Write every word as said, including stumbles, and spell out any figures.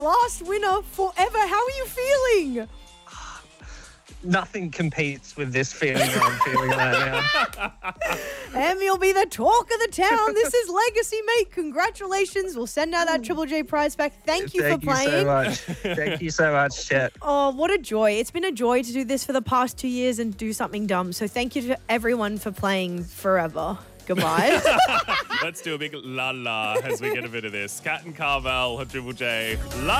last winner forever. How are you feeling? Nothing competes with this feeling I'm feeling right now. Em, you'll be the talk of the town. This is Legacy, mate. Congratulations. We'll send out that Triple J prize back. Thank you Thank for playing. you so much. Thank you so much, Chet. Oh, what a joy. It's been a joy to do this for the past two years and do something dumb. So thank you to everyone for playing forever. Goodbye. Let's do a big la la as we get a bit of this. Kat and Carvel, Triple J. La